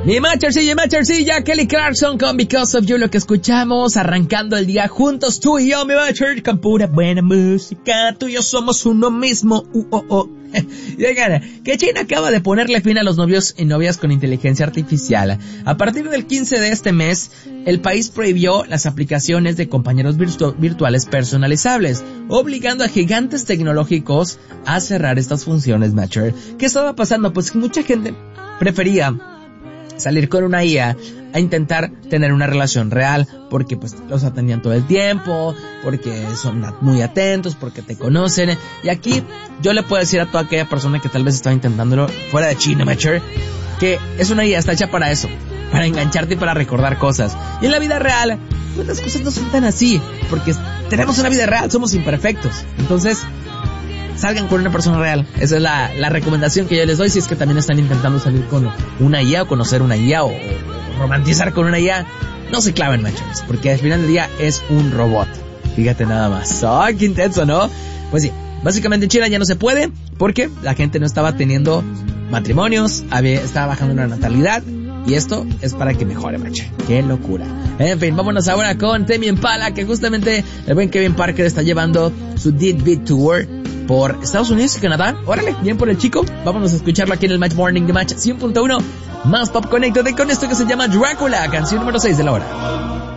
Mi Machercilla, Kelly Clarkson con Because of You, lo que escuchamos arrancando el día juntos, tú y yo, mi Macher, con pura buena música, tú y yo somos uno mismo, Oigan, que China acaba de ponerle fin a los novios y novias con inteligencia artificial. A partir del 15 de este mes, el país prohibió las aplicaciones de compañeros virtuales personalizables, obligando a gigantes tecnológicos a cerrar estas funciones, Macher. ¿Qué estaba pasando? Pues que mucha gente prefería salir con una IA a intentar tener una relación real, porque pues los atendían todo el tiempo, porque son muy atentos, porque te conocen. Y aquí yo le puedo decir a toda aquella persona que tal vez estaba intentándolo fuera de China, Macher, que es una IA, está hecha para eso, para engancharte y para recordar cosas. Y en la vida real, pues las cosas no son tan así, porque tenemos una vida real, somos imperfectos. Entonces, salgan con una persona real. Esa es la recomendación que yo les doy si es que también están intentando salir con una IA o conocer una IA o romantizar con una IA. No se claven, machos, porque al final del día es un robot. Fíjate nada más. ¡Ay, qué intenso!, ¿no? Pues sí, básicamente en China ya no se puede porque la gente no estaba teniendo matrimonios, estaba bajando la natalidad. Y esto es para que mejore, macho. ¡Qué locura! En fin, vámonos ahora con Tame Impala, que justamente el buen Kevin Parker está llevando su Dead Beat Tour por Estados Unidos y Canadá. Órale, bien por el chico. Vámonos a escucharlo aquí en el Match Morning de Match 100.1. Más Pop Connected con esto que se llama Drácula, canción número 6 de la hora.